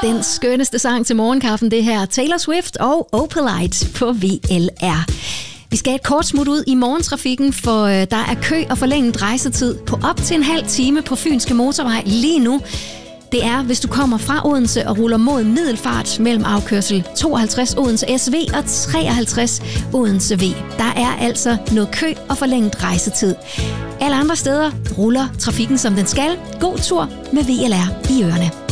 Den skønneste sang til morgenkaffen, det her. Taylor Swift og Opalite på VLR. Vi skal et kort smut ud i morgentrafikken, for der er kø og forlænget rejsetid på op til en halv time på Fynske Motorvej lige nu. Det er, hvis du kommer fra Odense og ruller mod Middelfart mellem afkørsel 52 Odense SV og 53 Odense V. Der er altså noget kø og forlænget rejsetid. Alle andre steder ruller trafikken som den skal. God tur med VLR i ørerne.